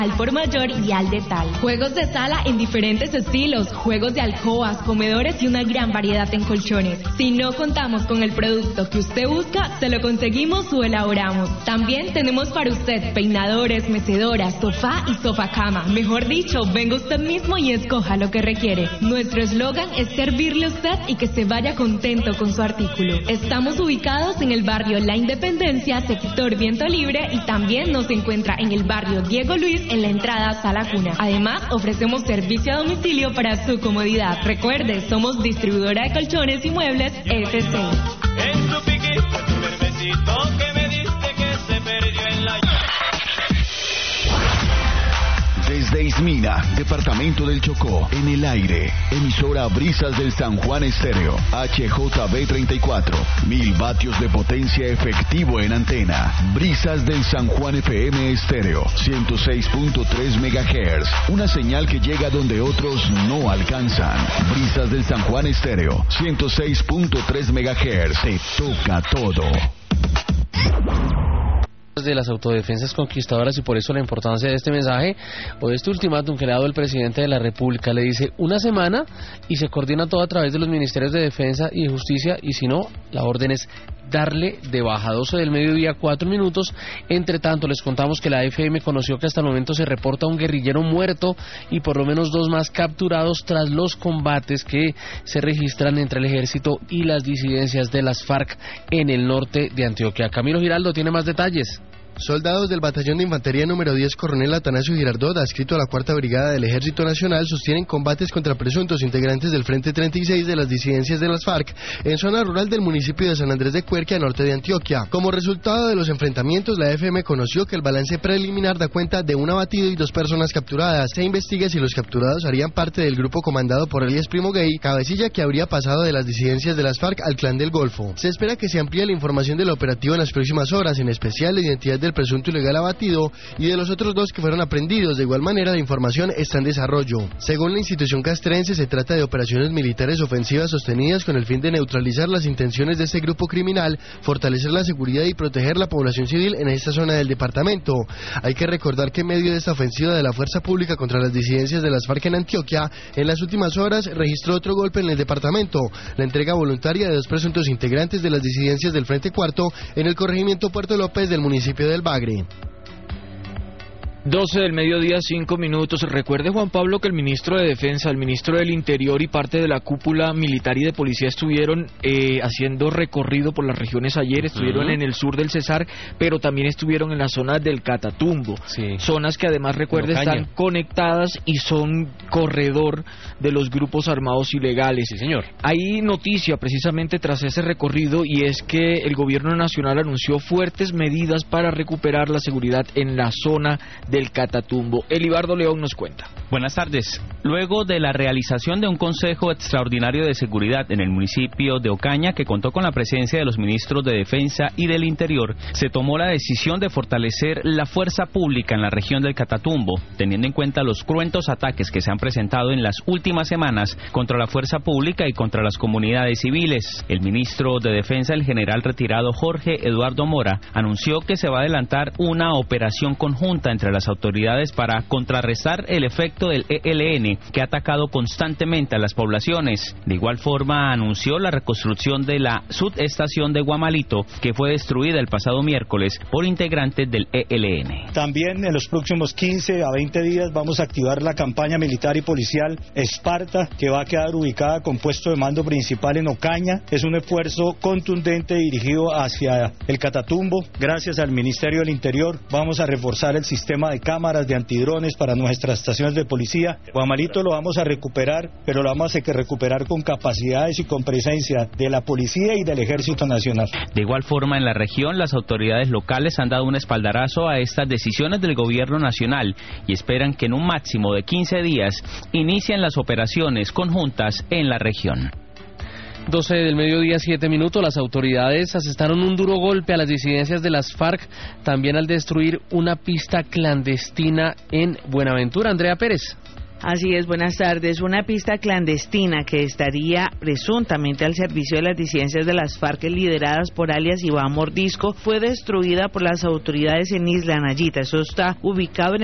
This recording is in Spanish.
al por mayor y al detal. Juegos de sala en diferentes estilos, juegos de alcobas, comedores y una gran variedad en colchones. Si no contamos con el producto que usted busca, se lo conseguimos o elaboramos. También tenemos para usted peinadores, mecedoras, sofá y sofacama. Mejor dicho, venga usted mismo y escoja lo que requiere. Nuestro eslogan es servirle a usted y que se vaya contento con su artículo. Estamos ubicados en el barrio La Independencia, sector Viento Libre, y también nos encuentra en el barrio Diego Luis, en la entrada a la Cuna. Además, ofrecemos servicio a domicilio para su comodidad. Recuerde, somos distribuidora de colchones y muebles FC. En su piquito, el besito que me diste que se perdió en la... Desde Ismina, departamento del Chocó, en el aire, emisora Brisas del San Juan Estéreo, HJB 34, 1000 vatios de potencia efectivo en antena. Brisas del San Juan FM Estéreo, 106.3 MHz, una señal que llega donde otros no alcanzan. Brisas del San Juan Estéreo, 106.3 MHz, te toca todo. De las autodefensas conquistadoras, y por eso la importancia de este mensaje o de este ultimátum que le ha dado el presidente de la República. Le dice una semana y se coordina todo a través de los ministerios de Defensa y de Justicia, y si no, la orden es darle de baja. 12 del mediodía, 4 minutos. Entre tanto, les contamos que la FM conoció que hasta el momento se reporta un guerrillero muerto y por lo menos 2 más capturados tras los combates que se registran entre el ejército y las disidencias de las FARC en el norte de Antioquia. Camilo Giraldo tiene más detalles. Soldados del Batallón de Infantería número 10, Coronel Atanasio Girardot, adscrito a la 4ª Brigada del Ejército Nacional, sostienen combates contra presuntos integrantes del Frente 36 de las disidencias de las FARC en zona rural del municipio de San Andrés de Cuerquia, norte de Antioquia. Como resultado de los enfrentamientos, la FM conoció que el balance preliminar da cuenta de un abatido y 2 personas capturadas. Se investiga si los capturados harían parte del grupo comandado por Elías Primo Gay, cabecilla que habría pasado de las disidencias de las FARC al Clan del Golfo. Se espera que se amplíe la información del operativo en las próximas horas, en especial la identidad del presunto ilegal abatido y de los otros 2 que fueron aprendidos. De igual manera, la información está en desarrollo. Según la institución castrense, se trata de operaciones militares ofensivas sostenidas con el fin de neutralizar las intenciones de este grupo criminal, fortalecer la seguridad y proteger la población civil en esta zona del departamento. Hay que recordar que en medio de esta ofensiva de la fuerza pública contra las disidencias de las FARC en Antioquia, en las últimas horas registró otro golpe en el departamento, la entrega voluntaria de 2 presuntos integrantes de las disidencias del Frente Cuarto en el corregimiento Puerto López del municipio del Bagre. 12 del mediodía, 5 minutos. Recuerde, Juan Pablo, que el ministro de Defensa, el ministro del Interior y parte de la cúpula militar y de policía estuvieron haciendo recorrido por las regiones ayer. Estuvieron en el sur del Cesar, pero también estuvieron en las zonas del Catatumbo. Sí. Zonas que además, recuerde, están conectadas y son corredor de los grupos armados ilegales. Sí, señor. Hay noticia precisamente tras ese recorrido, y es que el gobierno nacional anunció fuertes medidas para recuperar la seguridad en la zona del Catatumbo. Elibardo León nos cuenta. Buenas tardes. Luego de la realización de un Consejo Extraordinario de Seguridad en el municipio de Ocaña, que contó con la presencia de los ministros de Defensa y del Interior, se tomó la decisión de fortalecer la fuerza pública en la región del Catatumbo, teniendo en cuenta los cruentos ataques que se han presentado en las últimas semanas contra la fuerza pública y contra las comunidades civiles. El ministro de Defensa, el general retirado Jorge Eduardo Mora, anunció que se va a adelantar una operación conjunta entre las autoridades para contrarrestar el efecto del ELN, que ha atacado constantemente a las poblaciones. De igual forma, anunció la reconstrucción de la subestación de Guamalito, que fue destruida el pasado miércoles por integrantes del ELN. También en los próximos 15 a 20 días vamos a activar la campaña militar y policial Esparta, que va a quedar ubicada con puesto de mando principal en Ocaña. Es un esfuerzo contundente dirigido hacia el Catatumbo. Gracias al Ministerio del Interior vamos a reforzar el sistema de cámaras de antidrones para nuestras estaciones de policía. Guamalito lo vamos a recuperar, pero lo vamos a recuperar con capacidades y con presencia de la policía y del Ejército Nacional. De igual forma, en la región, las autoridades locales han dado un espaldarazo a estas decisiones del gobierno nacional y esperan que en un máximo de 15 días inicien las operaciones conjuntas en la región. 12 del mediodía, 7 minutos. Las autoridades asestaron un duro golpe a las disidencias de las FARC, también al destruir una pista clandestina en Buenaventura. Andrea Pérez. Así es, buenas tardes. Una pista clandestina que estaría presuntamente al servicio de las disidencias de las FARC lideradas por alias Iván Mordisco fue destruida por las autoridades en Isla Nayita. Eso está ubicado en